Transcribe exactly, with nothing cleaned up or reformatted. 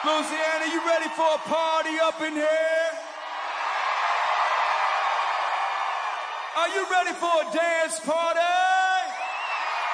Louisiana, you ready for a party up in here? Are you ready for a dance party?